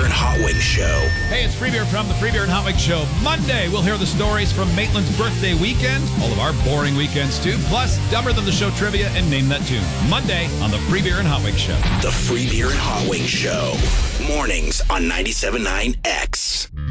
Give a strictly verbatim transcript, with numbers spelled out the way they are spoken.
Beer and Hot Wings Show. Hey, it's Free Beer from the Free Beer and Hot Wings Show. Monday, we'll hear the stories from Maitland's birthday weekend, all of our boring weekends too, plus Dumber Than the Show trivia and Name That Tune. Monday on the Free Beer and Hot Wings Show. The Free Beer and Hot Wings Show. Mornings on ninety-seven point nine X.